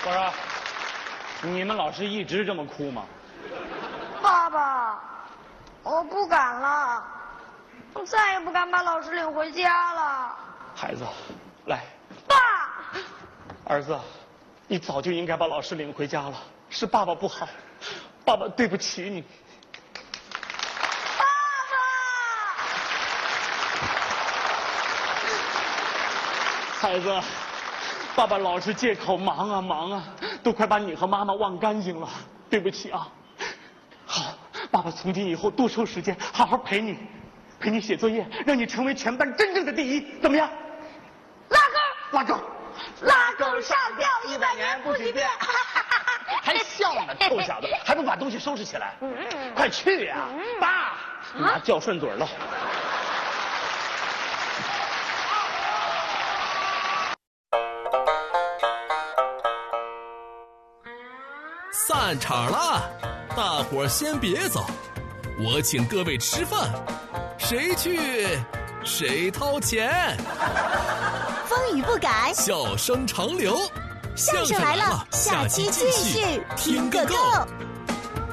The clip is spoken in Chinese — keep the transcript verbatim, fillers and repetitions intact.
我说，你们老师一直这么哭吗？ 爸爸，我不敢了，我再也不敢把老师领回家了。 孩子，来。 爸。 儿子，你早就应该把老师领回家了，是爸爸不好，爸爸对不起你。 爸爸。孩子。爸爸老是借口忙啊忙啊，都快把你和妈妈忘干净了，对不起啊。好，爸爸从今以后多抽时间，好好陪你，陪你写作业，让你成为全班真正的第一，怎么样？ 拉钩， 拉钩， 拉钩上吊一百年不许变。 还笑呢，臭小子，还不把东西收拾起来？快去呀！爸，拿叫顺嘴了。 散场了，大伙儿先别走，我请各位吃饭，谁去谁掏钱。 风雨不改， 笑声长流， 相声来了，下期继续听个够。